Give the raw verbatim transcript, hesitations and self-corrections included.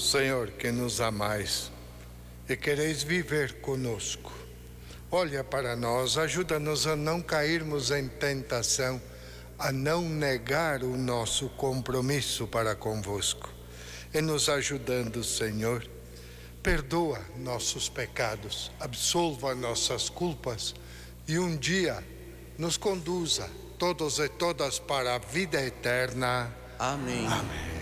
Senhor, que nos amais e quereis viver conosco, olha para nós, ajuda-nos a não cairmos em tentação, a não negar o nosso compromisso para convosco. E nos ajudando, Senhor, perdoa nossos pecados, absolva nossas culpas e um dia nos conduza, todos e todas, para a vida eterna. Amém. Amém.